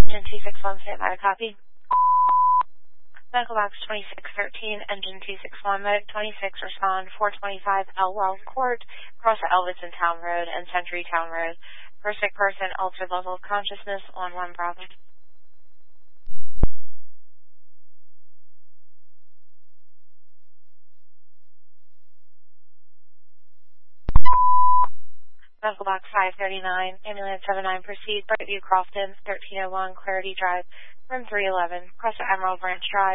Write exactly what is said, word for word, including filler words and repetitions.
Engine two six one, stand by, copy. Medical box twenty-six thirteen, engine two six one, medic twenty-six, respond four twenty-five L Wells Court, across the Elviston Town Road and Century Town Road. For sick person, altered level of consciousness on one Bravo. Medical box five thirty-nine, ambulance seven nine, proceed, Brightview Crofton, thirteen oh one, Clarity Drive, room three eleven, across the Emerald Branch Drive.